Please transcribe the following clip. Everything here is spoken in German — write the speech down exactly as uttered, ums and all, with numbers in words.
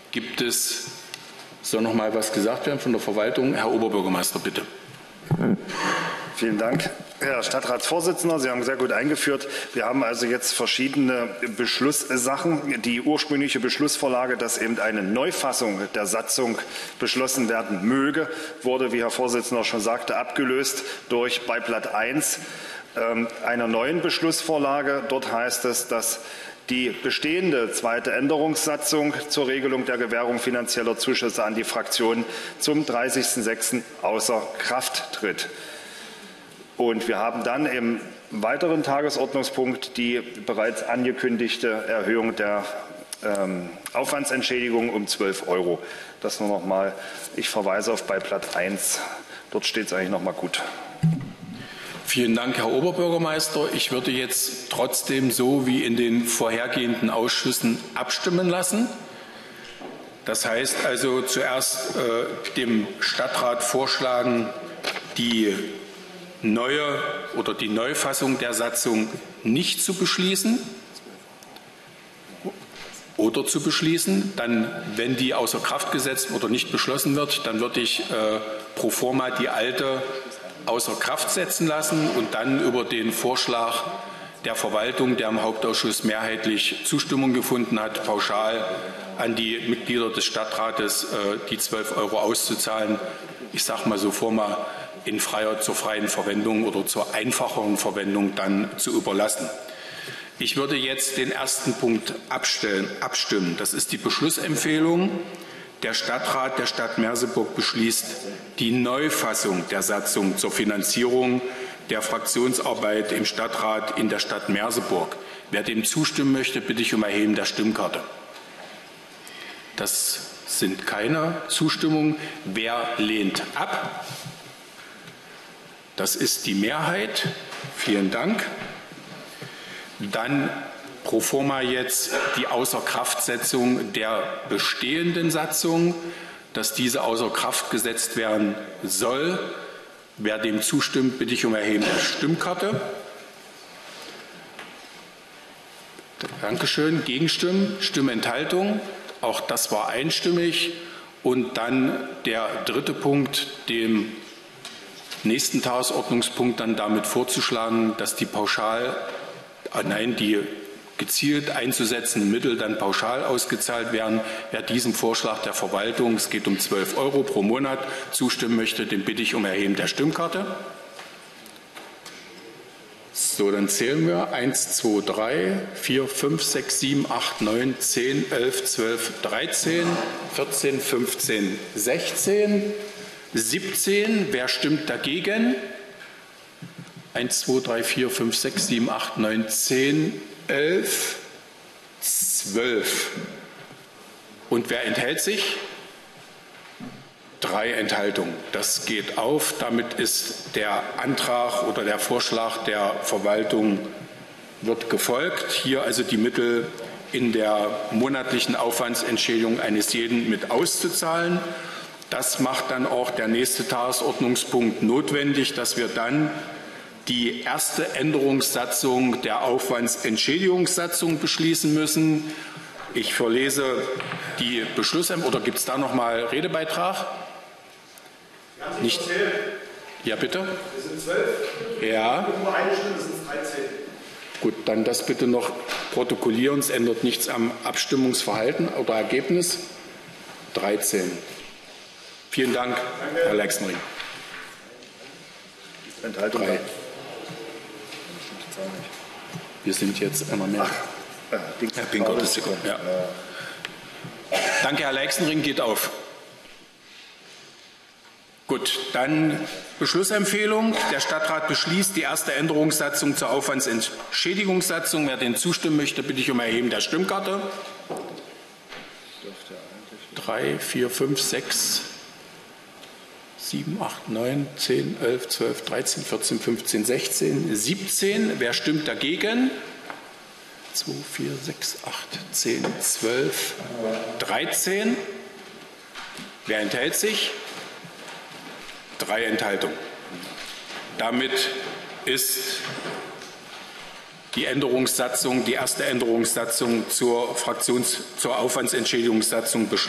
Gibt es, soll noch mal was gesagt werden von der Verwaltung? Herr Oberbürgermeister, bitte. Vielen Dank, Herr Stadtratsvorsitzender. Sie haben sehr gut eingeführt. Wir haben also jetzt verschiedene Beschlusssachen. Die ursprüngliche Beschlussvorlage, dass eben eine Neufassung der Satzung beschlossen werden möge, wurde, wie Herr Vorsitzender schon sagte, abgelöst durch bei Blatt eins äh, einer neuen Beschlussvorlage. Dort heißt es, dass die bestehende zweite Änderungssatzung zur Regelung der Gewährung finanzieller Zuschüsse an die Fraktionen zum dreißigsten sechsten außer Kraft tritt. Und wir haben dann im weiteren Tagesordnungspunkt die bereits angekündigte Erhöhung der ähm, Aufwandsentschädigung um zwölf Euro. Das nur noch mal. Ich verweise auf bei Blatt eins. Dort steht es eigentlich noch mal gut. Vielen Dank, Herr Oberbürgermeister. Ich würde jetzt trotzdem so wie in den vorhergehenden Ausschüssen abstimmen lassen. Das heißt also zuerst äh, dem Stadtrat vorschlagen, die neue oder die Neufassung der Satzung nicht zu beschließen oder zu beschließen. Dann, wenn die außer Kraft gesetzt oder nicht beschlossen wird, dann würde ich äh, pro forma die alte außer Kraft setzen lassen und dann über den Vorschlag der Verwaltung, der im Hauptausschuss mehrheitlich Zustimmung gefunden hat, pauschal an die Mitglieder des Stadtrates äh, die zwölf Euro auszuzahlen. Ich sage mal so forma in freier, zur freien Verwendung oder zur einfacheren Verwendung dann zu überlassen. Ich würde jetzt den ersten Punkt abstellen, abstimmen. Das ist die Beschlussempfehlung. Der Stadtrat der Stadt Merseburg beschließt die Neufassung der Satzung zur Finanzierung der Fraktionsarbeit im Stadtrat in der Stadt Merseburg. Wer dem zustimmen möchte, bitte ich um Erheben der Stimmkarte. Das sind keine Zustimmungen. Wer lehnt ab? Das ist die Mehrheit. Vielen Dank. Dann pro forma jetzt die Außerkraftsetzung der bestehenden Satzung, dass diese außer Kraft gesetzt werden soll. Wer dem zustimmt, bitte ich um Erheben der Stimmkarte. Dankeschön. Gegenstimmen, Stimmenthaltung. Auch das war einstimmig. Und dann der dritte Punkt, dem nächsten Tagesordnungspunkt dann damit vorzuschlagen, dass die pauschal, nein, die gezielt einzusetzenden Mittel dann pauschal ausgezahlt werden. Wer diesem Vorschlag der Verwaltung, es geht um zwölf Euro pro Monat, zustimmen möchte, den bitte ich um Erheben der Stimmkarte. So, dann zählen wir eins, zwei, drei, vier, fünf, sechs, sieben, acht, neun, zehn, elf, zwölf, dreizehn, vierzehn, fünfzehn, sechzehn, siebzehn. Wer stimmt dagegen? eins, zwei, drei, vier, fünf, sechs, sieben, acht, neun, zehn, elf, zwölf. Und wer enthält sich? Drei Enthaltungen. Das geht auf. Damit ist der Antrag oder der Vorschlag der Verwaltung wird gefolgt. Hier also die Mittel in der monatlichen Aufwandsentschädigung eines jeden mit auszuzahlen. Das macht dann auch der nächste Tagesordnungspunkt notwendig, dass wir dann die erste Änderungssatzung der Aufwandsentschädigungssatzung beschließen müssen. Ich verlese die Beschlussempfehlung. Oder gibt es da noch mal Redebeitrag? Nicht. Ja, bitte. Es sind zwölf. Ja. Nur eine Stimme sind dreizehn. Gut, dann das bitte noch protokollieren. Es ändert nichts am Abstimmungsverhalten oder Ergebnis. dreizehn. Vielen Dank, Danke. Herr Leixenring. Enthaltung. Drei. Wir sind jetzt einmal mehr. Ach, äh, Herr Pinkert ist gekommen. Ja. Danke, Herr Leixenring. Geht auf. Gut, dann Beschlussempfehlung. Der Stadtrat beschließt die erste Änderungssatzung zur Aufwandsentschädigungssatzung. Wer den zustimmen möchte, bitte ich um Erheben der Stimmkarte. Drei, vier, fünf, sechs, sieben, acht, neun, zehn, elf, zwölf, dreizehn, vierzehn, fünfzehn, sechzehn, siebzehn. Wer stimmt dagegen? zwei, vier, sechs, acht, zehn, zwölf, dreizehn. Wer enthält sich? Drei Enthaltungen. Damit ist die Änderungssatzung, die erste Änderungssatzung zur Fraktions-, zur Aufwandsentschädigungssatzung beschlossen.